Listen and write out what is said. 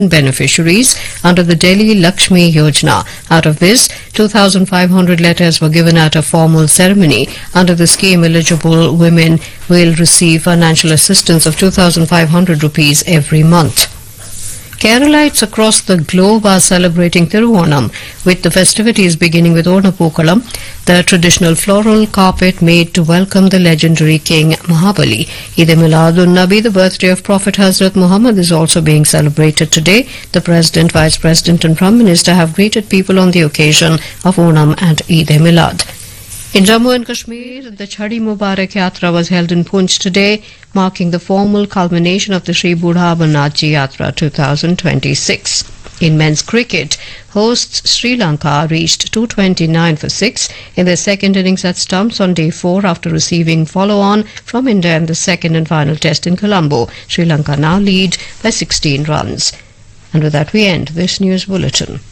beneficiaries under the Delhi Lakshmi Yojana. Out of this, 2,500 letters were given at a formal ceremony. Under the scheme, eligible women will receive financial assistance of 2,500 rupees every month. Keralites across the globe are celebrating Thiruvonam, with the festivities beginning with Onapookalam, the traditional floral carpet made to welcome the legendary King Mahabali. Eid-e-Milad-un-Nabi, the birthday of Prophet Hazrat Muhammad, is also being celebrated today. The President, Vice President and Prime Minister have greeted people on the occasion of Onam and Eid-e-Milad. In Jammu and Kashmir, the Chhadi Mubarak Yatra was held in Poonch today, marking the formal culmination of the Sri Budha Amarnath Ji Yatra 2026. In men's cricket, hosts Sri Lanka reached 229 for 6 in their second innings at stumps on day 4 after receiving follow-on from India in the second and final test in Colombo. Sri Lanka now lead by 16 runs. And with that we end this news bulletin.